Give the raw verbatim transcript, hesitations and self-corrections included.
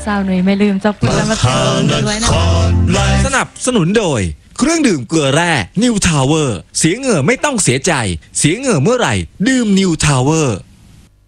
าวหนุ่ยไม่ลืมจะพูดแล้วมาเติมด้วยนะสนับสนุนโดยเครื่องดื่มเกลือแร่นิวทาวเวอร์เสียเหงื่อไม่ต้องเสียใจเสียเหงื่อเมื่อไหร่ดื่มนิวทาวเวอร์